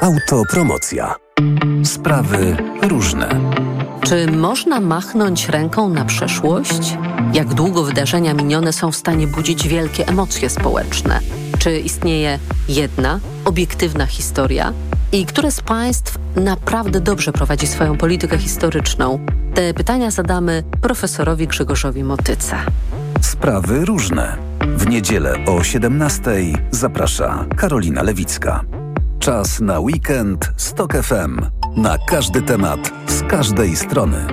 Autopromocja. Sprawy różne. Czy można machnąć ręką na przeszłość? Jak długo wydarzenia minione są w stanie budzić wielkie emocje społeczne? Czy istnieje jedna, obiektywna historia? I które z państw naprawdę dobrze prowadzi swoją politykę historyczną? Te pytania zadamy profesorowi Grzegorzowi Motyce. Sprawy różne. W niedzielę o 17:00 zaprasza Karolina Lewicka. Czas na weekend z TOK FM. Na każdy temat, z każdej strony.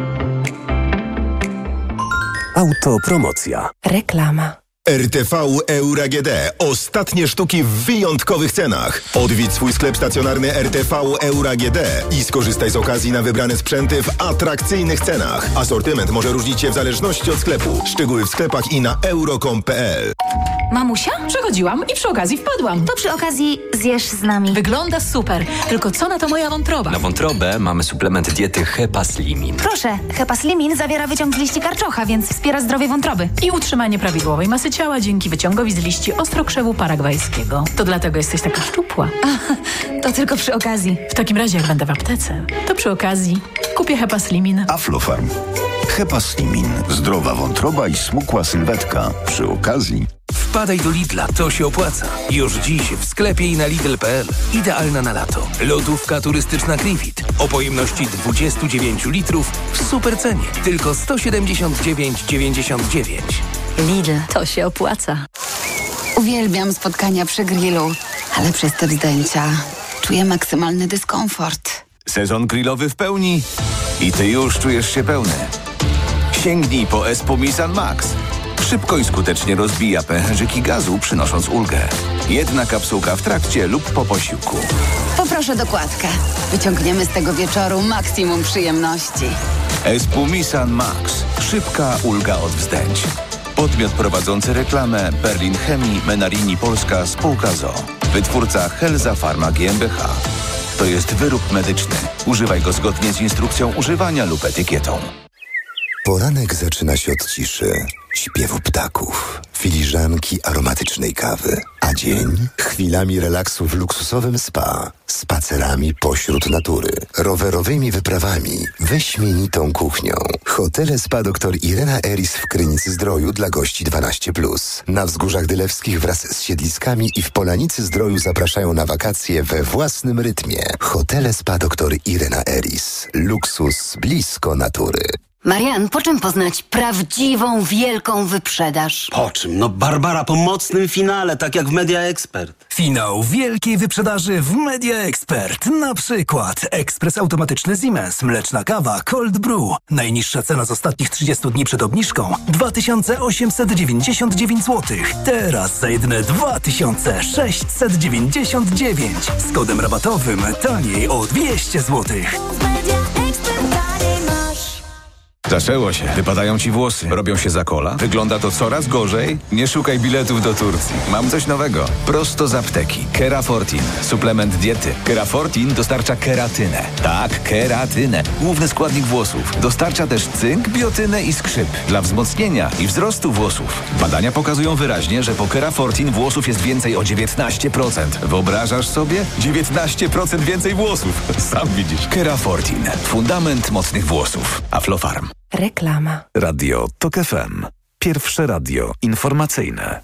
Autopromocja. Reklama. RTV Euro AGD. Ostatnie sztuki w wyjątkowych cenach. Odwiedź swój sklep stacjonarny RTV Euro AGD i skorzystaj z okazji na wybrane sprzęty w atrakcyjnych cenach. Asortyment może różnić się w zależności od sklepu. Szczegóły w sklepach i na euro.com.pl. Mamusia? Przechodziłam i przy okazji wpadłam. To przy okazji zjesz z nami. Wygląda super. Tylko co na to moja wątroba? Na wątrobę mamy suplement diety Hepaslimin. Proszę, Hepaslimin zawiera wyciąg z liści karczocha, więc wspiera zdrowie wątroby. I utrzymanie prawidłowej masy ciała dzięki wyciągowi z liści ostrokrzewu paragwajskiego. To dlatego jesteś taka szczupła. To tylko przy okazji. W takim razie, jak będę w aptece, to przy okazji kupię Hepaslimin. Aflofarm. Hepaslimin. Zdrowa wątroba i smukła sylwetka. Przy okazji. Wpadaj do Lidla, to się opłaca. Już dziś w sklepie i na Lidl.pl. Idealna na lato. Lodówka turystyczna Greenfit o pojemności 29 litrów w super cenie. Tylko 179,99. Lidl, to się opłaca. Uwielbiam spotkania przy grillu, ale przez te zdjęcia czuję maksymalny dyskomfort. Sezon grillowy w pełni i ty już czujesz się pełny. Sięgnij po Espumisan Max. Szybko i skutecznie rozbija pęcherzyki gazu, przynosząc ulgę. Jedna kapsułka w trakcie lub po posiłku. Poproszę dokładkę. Wyciągniemy z tego wieczoru maksimum przyjemności. Espumisan Max. Szybka ulga od wzdęć. Podmiot prowadzący reklamę Berlin Chemii Menarini Polska Spółka ZOO. Wytwórca Helza Pharma GmbH. To jest wyrób medyczny. Używaj go zgodnie z instrukcją używania lub etykietą. Poranek zaczyna się od ciszy, śpiewu ptaków, filiżanki aromatycznej kawy, a dzień chwilami relaksu w luksusowym spa, spacerami pośród natury, rowerowymi wyprawami, wyśmienitą kuchnią. Hotele Spa dr Irena Eris w Krynicy-Zdroju dla gości 12+. Na Wzgórzach Dylewskich wraz z siedliskami i w Polanicy-Zdroju zapraszają na wakacje we własnym rytmie. Hotele Spa dr Irena Eris. Luksus blisko natury. Marian, po czym poznać prawdziwą, wielką wyprzedaż? Po czym? No Barbara, po mocnym finale, tak jak w Media Expert. Finał wielkiej wyprzedaży w Media Expert. Na przykład ekspres automatyczny Siemens, mleczna kawa Cold Brew. Najniższa cena z ostatnich 30 dni przed obniżką 2899 zł. Teraz za jedyne 2699. Z kodem rabatowym taniej o 200 zł. Zaczęło się. Wypadają ci włosy. Robią się za kola. Wygląda to coraz gorzej. Nie szukaj biletów do Turcji. Mam coś nowego. Prosto z apteki. Kerafortin. Suplement diety. Kerafortin dostarcza keratynę. Tak, keratynę. Główny składnik włosów. Dostarcza też cynk, biotynę i skrzyp. Dla wzmocnienia i wzrostu włosów. Badania pokazują wyraźnie, że po Kerafortin włosów jest więcej o 19%. Wyobrażasz sobie? 19% więcej włosów. Sam widzisz. Kerafortin. Fundament mocnych włosów. Aflofarm. Reklama. Radio TOK FM. Pierwsze radio informacyjne.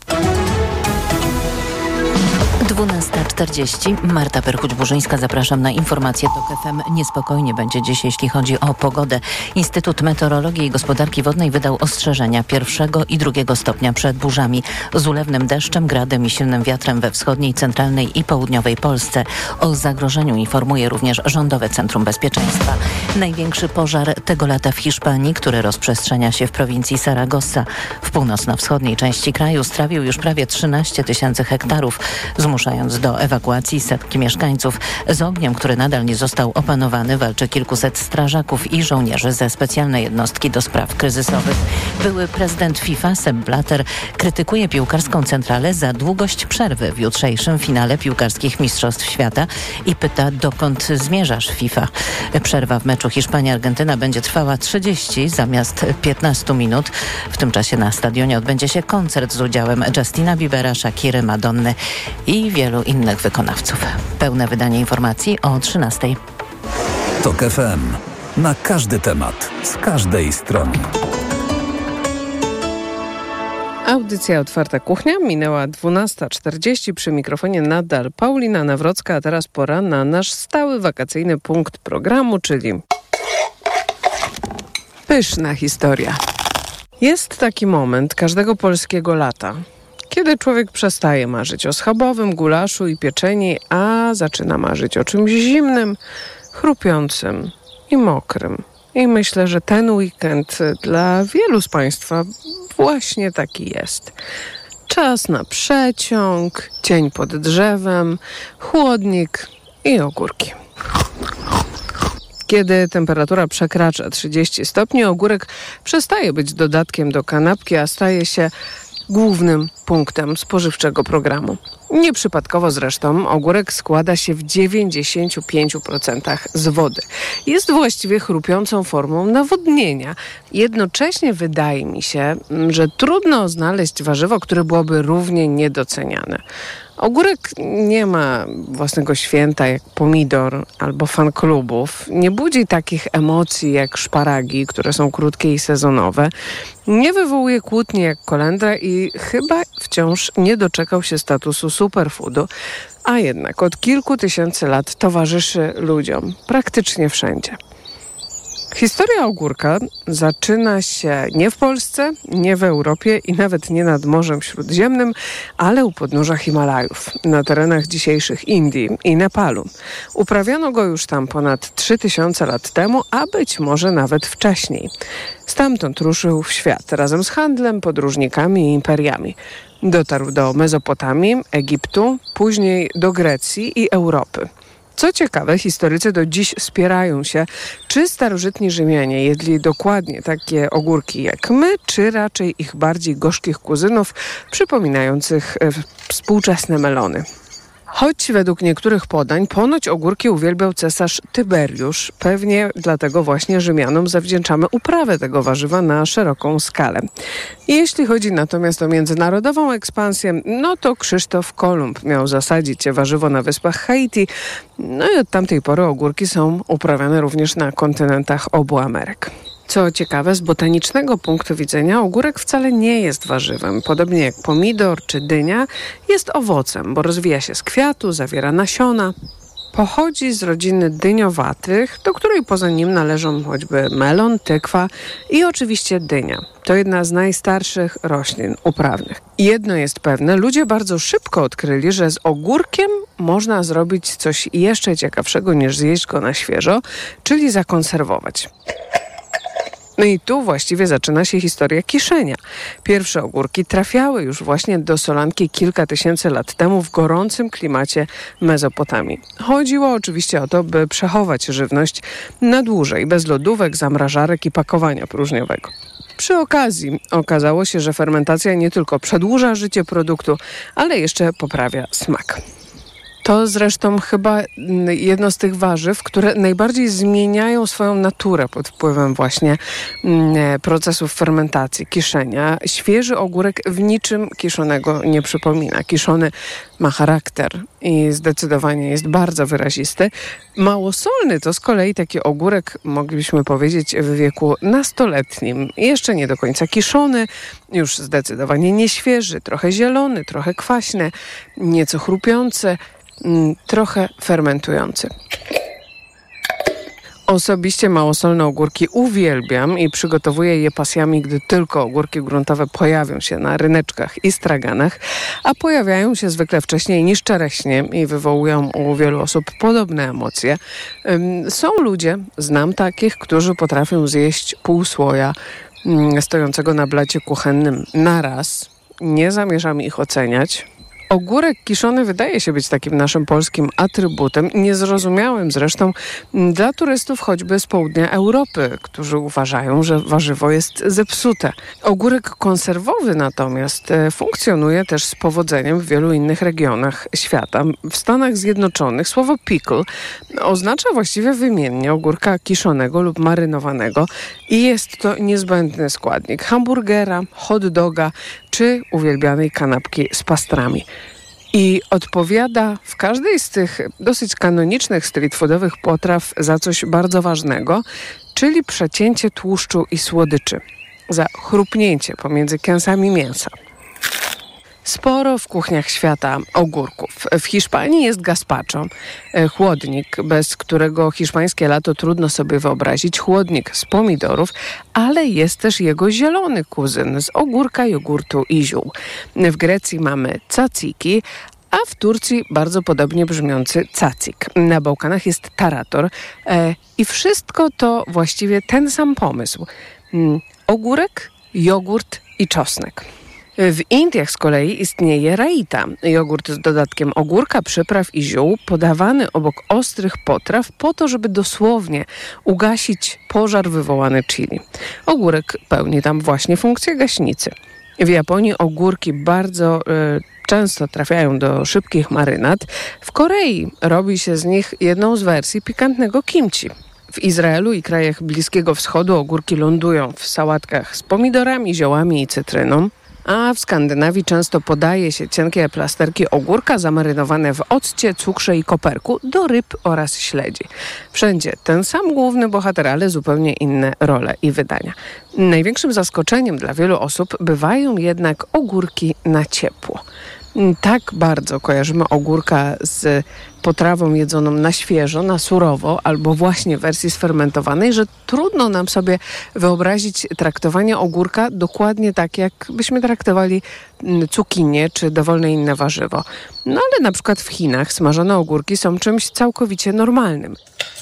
12:40. Marta Perchuć-Burzyńska, zapraszam na informacje TOK FM. Niespokojnie będzie dziś, jeśli chodzi o pogodę. Instytut Meteorologii i Gospodarki Wodnej wydał ostrzeżenia 1. i 2. stopnia przed burzami z ulewnym deszczem, gradem i silnym wiatrem we wschodniej, centralnej i południowej Polsce. O zagrożeniu informuje również Rządowe Centrum Bezpieczeństwa. Największy pożar tego lata w Hiszpanii, który rozprzestrzenia się w prowincji Saragossa. W północno-wschodniej części kraju strawił już prawie 13 000 hektarów, zmuszając do ewakuacji setki mieszkańców. Z ogniem, który nadal nie został opanowany, walczy kilkuset strażaków i żołnierzy ze specjalnej jednostki do spraw kryzysowych. Były prezydent FIFA Sepp Blatter krytykuje piłkarską centralę za długość przerwy w jutrzejszym finale piłkarskich Mistrzostw Świata i pyta, dokąd zmierzasz, FIFA. Przerwa w meczu Hiszpania-Argentyna będzie trwała 30 zamiast 15 minut. W tym czasie na stadionie odbędzie się koncert z udziałem Justina Biebera, Shakiry, Madonny i i wielu innych wykonawców. Pełne wydanie informacji o 13:00. TOK FM. Na każdy temat, z każdej strony. Audycja Otwarta Kuchnia minęła 12:40. Przy mikrofonie nadal Paulina Nawrocka, a teraz pora na nasz stały wakacyjny punkt programu, czyli pyszna historia. Jest taki moment każdego polskiego lata, kiedy człowiek przestaje marzyć o schabowym, gulaszu i pieczeni, a zaczyna marzyć o czymś zimnym, chrupiącym i mokrym. I myślę, że ten weekend dla wielu z Państwa właśnie taki jest. Czas na przeciąg, cień pod drzewem, chłodnik i ogórki. Kiedy temperatura przekracza 30 stopni, ogórek przestaje być dodatkiem do kanapki, a staje się głównym punktem spożywczego programu. Nieprzypadkowo zresztą ogórek składa się w 95% z wody. Jest właściwie chrupiącą formą nawodnienia. Jednocześnie wydaje mi się, że trudno znaleźć warzywo, które byłoby równie niedoceniane. Ogórek nie ma własnego święta jak pomidor albo fanklubów. Nie budzi takich emocji jak szparagi, które są krótkie i sezonowe. Nie wywołuje kłótni jak kolendra i chyba wciąż nie doczekał się statusu superfoodu. A jednak od kilku tysięcy lat towarzyszy ludziom praktycznie wszędzie. Historia ogórka zaczyna się nie w Polsce, nie w Europie i nawet nie nad Morzem Śródziemnym, ale u podnóża Himalajów, na terenach dzisiejszych Indii i Nepalu. Uprawiano go już tam ponad 3000 lat temu, a być może nawet wcześniej. Stamtąd ruszył w świat razem z handlem, podróżnikami i imperiami. Dotarł do Mezopotamii, Egiptu, później do Grecji i Europy. Co ciekawe, historycy do dziś spierają się, czy starożytni Rzymianie jedli dokładnie takie ogórki jak my, czy raczej ich bardziej gorzkich kuzynów przypominających współczesne melony. Choć według niektórych podań ponoć ogórki uwielbiał cesarz Tyberiusz, pewnie dlatego właśnie Rzymianom zawdzięczamy uprawę tego warzywa na szeroką skalę. Jeśli chodzi natomiast o międzynarodową ekspansję, no to Krzysztof Kolumb miał zasadzić warzywo na wyspach Haiti, no i od tamtej pory ogórki są uprawiane również na kontynentach obu Ameryk. Co ciekawe, z botanicznego punktu widzenia ogórek wcale nie jest warzywem. Podobnie jak pomidor czy dynia, jest owocem, bo rozwija się z kwiatu, zawiera nasiona. Pochodzi z rodziny dyniowatych, do której poza nim należą choćby melon, tykwa i oczywiście dynia. To jedna z najstarszych roślin uprawnych. Jedno jest pewne, ludzie bardzo szybko odkryli, że z ogórkiem można zrobić coś jeszcze ciekawszego niż zjeść go na świeżo, czyli zakonserwować. No i tu właściwie zaczyna się historia kiszenia. Pierwsze ogórki trafiały już właśnie do solanki kilka tysięcy lat temu w gorącym klimacie Mezopotamii. Chodziło oczywiście o to, by przechować żywność na dłużej, bez lodówek, zamrażarek i pakowania próżniowego. Przy okazji okazało się, że fermentacja nie tylko przedłuża życie produktu, ale jeszcze poprawia smak. To zresztą chyba jedno z tych warzyw, które najbardziej zmieniają swoją naturę pod wpływem właśnie procesów fermentacji, kiszenia. Świeży ogórek w niczym kiszonego nie przypomina. Kiszony ma charakter i zdecydowanie jest bardzo wyrazisty. Małosolny to z kolei taki ogórek, moglibyśmy powiedzieć, w wieku nastoletnim. Jeszcze nie do końca kiszony, już zdecydowanie nieświeży, trochę zielony, trochę kwaśny, nieco chrupiący, trochę fermentujący. Osobiście małosolne ogórki uwielbiam i przygotowuję je pasjami, gdy tylko ogórki gruntowe pojawią się na ryneczkach i straganach, a pojawiają się zwykle wcześniej niż czereśnie i wywołują u wielu osób podobne emocje. Są ludzie, znam takich, którzy potrafią zjeść pół słoja stojącego na blacie kuchennym na raz. Nie zamierzam ich oceniać. Ogórek kiszony wydaje się być takim naszym polskim atrybutem, niezrozumiałym zresztą dla turystów choćby z południa Europy, którzy uważają, że warzywo jest zepsute. Ogórek konserwowy natomiast funkcjonuje też z powodzeniem w wielu innych regionach świata. W Stanach Zjednoczonych słowo pickle oznacza właściwie wymiennie ogórka kiszonego lub marynowanego i jest to niezbędny składnik hamburgera, hot doga czy uwielbianej kanapki z pastrami. i odpowiada w każdej z tych dosyć kanonicznych street foodowych potraw za coś bardzo ważnego, czyli przecięcie tłuszczu i słodyczy, za chrupnięcie pomiędzy kęsami mięsa. Sporo w kuchniach świata ogórków. W Hiszpanii jest gazpacho, chłodnik, bez którego hiszpańskie lato trudno sobie wyobrazić, chłodnik z pomidorów, ale jest też jego zielony kuzyn z ogórka, jogurtu i ziół. W Grecji mamy tzatziki, a w Turcji bardzo podobnie brzmiący cacik. Na Bałkanach jest tarator i wszystko to właściwie ten sam pomysł. Ogórek, jogurt i czosnek. W Indiach z kolei istnieje raita, jogurt z dodatkiem ogórka, przypraw i ziół, podawany obok ostrych potraw po to, żeby dosłownie ugasić pożar wywołany chili. Ogórek pełni tam właśnie funkcję gaśnicy. W Japonii ogórki bardzo często trafiają do szybkich marynad. W Korei robi się z nich jedną z wersji pikantnego kimchi. W Izraelu i krajach Bliskiego Wschodu ogórki lądują w sałatkach z pomidorami, ziołami i cytryną. A w Skandynawii często podaje się cienkie plasterki ogórka zamarynowane w occie, cukrze i koperku do ryb oraz śledzi. Wszędzie ten sam główny bohater, ale zupełnie inne role i wydania. Największym zaskoczeniem dla wielu osób bywają jednak ogórki na ciepło. Tak bardzo kojarzymy ogórka z potrawą jedzoną na świeżo, na surowo albo właśnie w wersji sfermentowanej, że trudno nam sobie wyobrazić traktowanie ogórka dokładnie tak, jak byśmy traktowali cukinię czy dowolne inne warzywo. No ale na przykład w Chinach smażone ogórki są czymś całkowicie normalnym.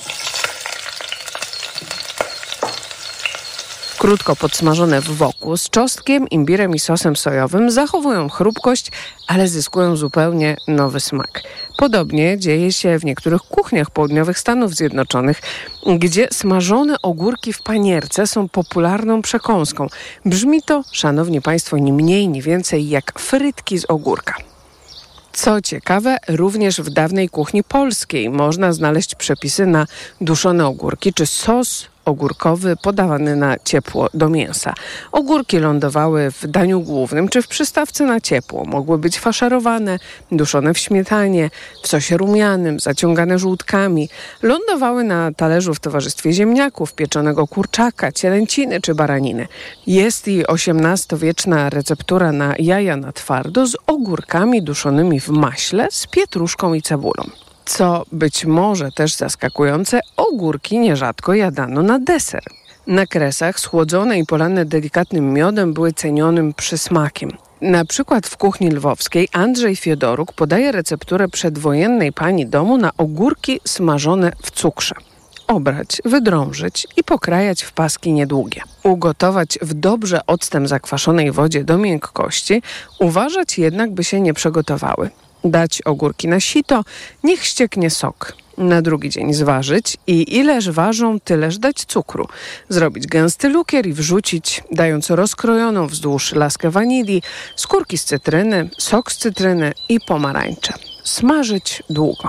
Krótko podsmażone w woku z czosnkiem, imbirem i sosem sojowym zachowują chrupkość, ale zyskują zupełnie nowy smak. Podobnie dzieje się w niektórych kuchniach południowych Stanów Zjednoczonych, gdzie smażone ogórki w panierce są popularną przekąską. Brzmi to, szanowni państwo, ni mniej, ni więcej jak frytki z ogórka. Co ciekawe, również w dawnej kuchni polskiej można znaleźć przepisy na duszone ogórki czy sos ogórkowy podawany na ciepło do mięsa. Ogórki lądowały w daniu głównym czy w przystawce na ciepło. Mogły być faszerowane, duszone w śmietanie, w sosie rumianym, zaciągane żółtkami. Lądowały na talerzu w towarzystwie ziemniaków, pieczonego kurczaka, cielęciny czy baraniny. Jest i XVIII-wieczna receptura na jaja na twardo z ogórkami duszonymi w maśle z pietruszką i cebulą. Co być może też zaskakujące, ogórki nierzadko jadano na deser. Na Kresach schłodzone i polane delikatnym miodem były cenionym przysmakiem. Na przykład w kuchni lwowskiej Andrzej Fiodoruk podaje recepturę przedwojennej pani domu na ogórki smażone w cukrze. Obrać, wydrążyć i pokrajać w paski niedługie. Ugotować w dobrze octem zakwaszonej wodzie do miękkości, uważać jednak, by się nie przygotowały. Dać ogórki na sito, niech ścieknie sok. Na drugi dzień zważyć i ileż ważą, tyleż dać cukru. Zrobić gęsty lukier i wrzucić, dając rozkrojoną wzdłuż laskę wanilii, skórki z cytryny, sok z cytryny i pomarańcze. Smażyć długo.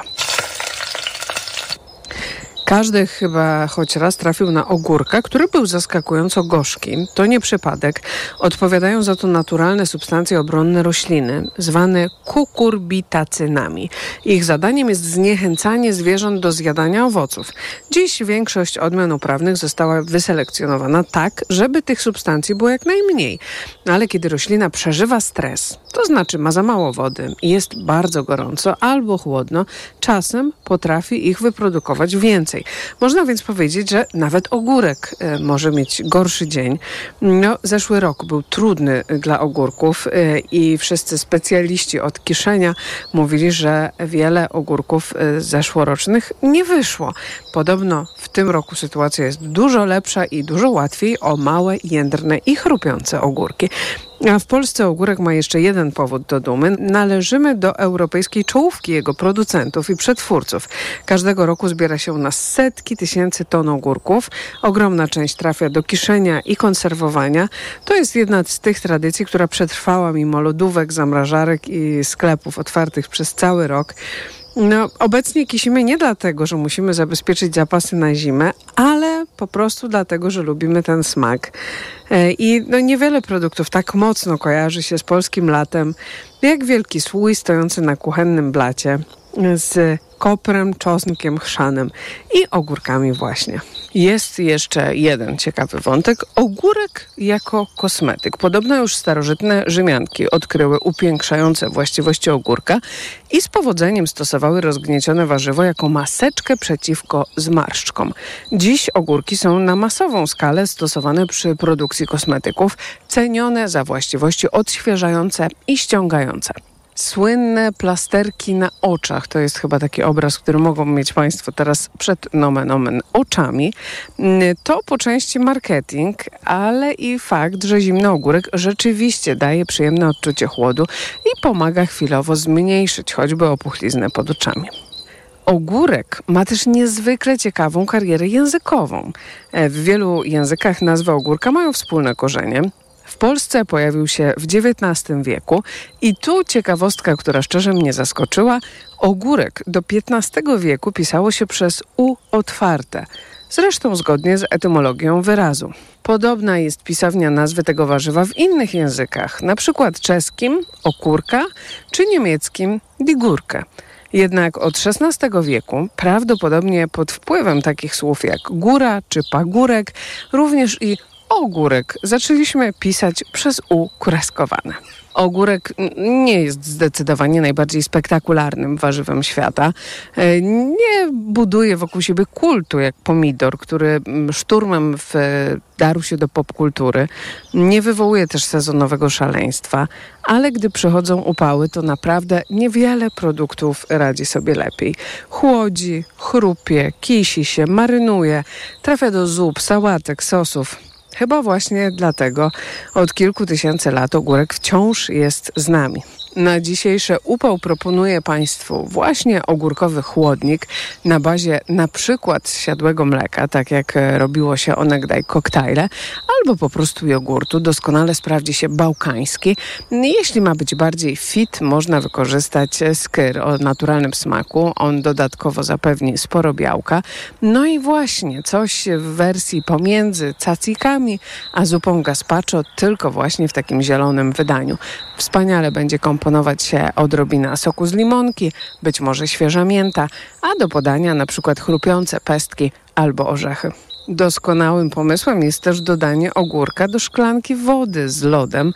Każdy chyba choć raz trafił na ogórka, który był zaskakująco gorzki. To nie przypadek. Odpowiadają za to naturalne substancje obronne rośliny, zwane kukurbitacynami. Ich zadaniem jest zniechęcanie zwierząt do zjadania owoców. Dziś większość odmian uprawnych została wyselekcjonowana tak, żeby tych substancji było jak najmniej. Ale kiedy roślina przeżywa stres, to znaczy ma za mało wody i jest bardzo gorąco albo chłodno, czasem potrafi ich wyprodukować więcej. Można więc powiedzieć, że nawet ogórek może mieć gorszy dzień. Zeszły rok był trudny dla ogórków i wszyscy specjaliści od kiszenia mówili, że wiele ogórków zeszłorocznych nie wyszło. Podobno w tym roku sytuacja jest dużo lepsza i dużo łatwiej o małe, jędrne i chrupiące ogórki. A w Polsce ogórek ma jeszcze jeden powód do dumy. Należymy do europejskiej czołówki jego producentów i przetwórców. Każdego roku zbiera się u nas setki tysięcy ton ogórków. Ogromna część trafia do kiszenia i konserwowania. To jest jedna z tych tradycji, która przetrwała mimo lodówek, zamrażarek i sklepów otwartych przez cały rok. Obecnie kisimy nie dlatego, że musimy zabezpieczyć zapasy na zimę, ale po prostu dlatego, że lubimy ten smak. I niewiele produktów tak mocno kojarzy się z polskim latem, jak wielki słój stojący na kuchennym blacie z koprem, czosnkiem, chrzanem i ogórkami właśnie. Jest jeszcze jeden ciekawy wątek. Ogórek jako kosmetyk. Podobno już starożytne Rzymianki odkryły upiększające właściwości ogórka i z powodzeniem stosowały rozgniecione warzywo jako maseczkę przeciwko zmarszczkom. Dziś ogórki są na masową skalę stosowane przy produkcji kosmetyków, cenione za właściwości odświeżające i ściągające. Słynne plasterki na oczach, to jest chyba taki obraz, który mogą mieć Państwo teraz przed nomen omen oczami. To po części marketing, ale i fakt, że zimny ogórek rzeczywiście daje przyjemne odczucie chłodu i pomaga chwilowo zmniejszyć choćby opuchliznę pod oczami. Ogórek ma też niezwykle ciekawą karierę językową. W wielu językach nazwy ogórka mają wspólne korzenie. W Polsce pojawił się w XIX wieku i tu ciekawostka, która szczerze mnie zaskoczyła. Ogórek do XV wieku pisało się przez U otwarte, zresztą zgodnie z etymologią wyrazu. Podobna jest pisownia nazwy tego warzywa w innych językach, na przykład czeskim okórka czy niemieckim digurkę. Jednak od XVI wieku, prawdopodobnie pod wpływem takich słów jak góra czy pagórek, również i ogórek zaczęliśmy pisać przez U kreskowane. Ogórek nie jest zdecydowanie najbardziej spektakularnym warzywem świata. Nie buduje wokół siebie kultu jak pomidor, który szturmem wdarł się do popkultury. Nie wywołuje też sezonowego szaleństwa, ale gdy przychodzą upały, to naprawdę niewiele produktów radzi sobie lepiej. Chłodzi, chrupie, kisi się, marynuje, trafia do zup, sałatek, sosów. Chyba właśnie dlatego od kilku tysięcy lat ogórek wciąż jest z nami. Na dzisiejszy upał proponuję Państwu właśnie ogórkowy chłodnik na bazie na przykład zsiadłego mleka, tak jak robiło się onegdaj koktajle, albo po prostu jogurtu. Doskonale sprawdzi się bałkański. Jeśli ma być bardziej fit, można wykorzystać skyr o naturalnym smaku. On dodatkowo zapewni sporo białka. No i właśnie coś w wersji pomiędzy cacikami a zupą gazpacho, tylko właśnie w takim zielonym wydaniu. Wspaniale będzie komponować się odrobina soku z limonki, być może świeża mięta, a do podania na przykład chrupiące pestki albo orzechy. Doskonałym pomysłem jest też dodanie ogórka do szklanki wody z lodem.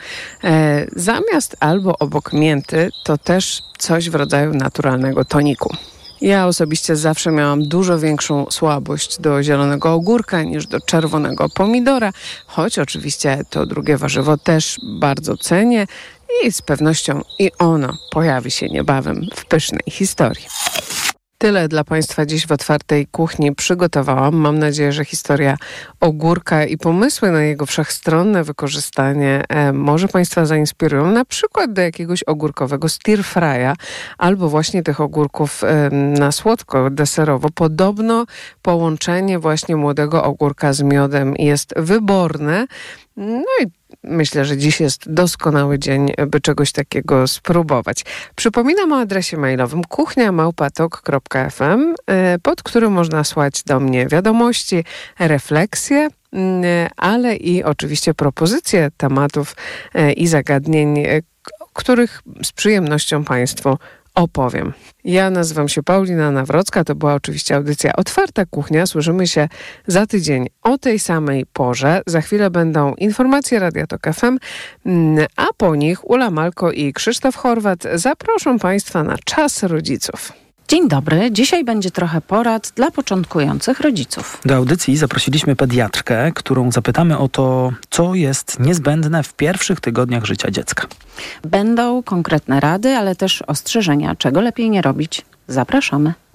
Zamiast albo obok mięty to też coś w rodzaju naturalnego toniku. Ja osobiście zawsze miałam dużo większą słabość do zielonego ogórka niż do czerwonego pomidora, choć oczywiście to drugie warzywo też bardzo cenię i z pewnością i ono pojawi się niebawem w pysznej historii. Tyle dla Państwa dziś w Otwartej Kuchni przygotowałam. Mam nadzieję, że historia ogórka i pomysły na jego wszechstronne wykorzystanie może Państwa zainspirują, na przykład do jakiegoś ogórkowego stir-fry'a albo właśnie tych ogórków na słodko, deserowo. Podobno połączenie właśnie młodego ogórka z miodem jest wyborne. No i myślę, że dziś jest doskonały dzień, by czegoś takiego spróbować. Przypominam o adresie mailowym kuchnia@tok.fm, pod którym można słać do mnie wiadomości, refleksje, ale i oczywiście propozycje tematów i zagadnień, których z przyjemnością Państwu opowiem. Ja nazywam się Paulina Nawrocka, to była oczywiście audycja Otwarta Kuchnia. Słyszymy się za tydzień o tej samej porze. Za chwilę będą informacje Radia Tok FM, a po nich Ula Malko i Krzysztof Horwat zaproszą Państwa na Czas Rodziców. Dzień dobry. Dzisiaj będzie trochę porad dla początkujących rodziców. Do audycji zaprosiliśmy pediatrkę, którą zapytamy o to, co jest niezbędne w pierwszych tygodniach życia dziecka. Będą konkretne rady, ale też ostrzeżenia, czego lepiej nie robić. Zapraszamy.